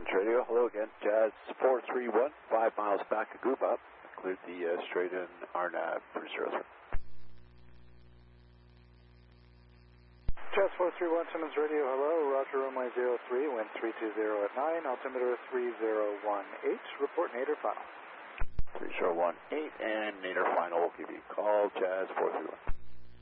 Timmins Radio, hello again. Jazz 431, 5 miles back of Gooba. Include the straight in RNAV 303. Jazz 431, Timmins Radio, hello. Roger, runway 03, wind 320 at 9, altimeter 3018. Report Nader final. 3018, and Nader final will give you a call, Jazz 431.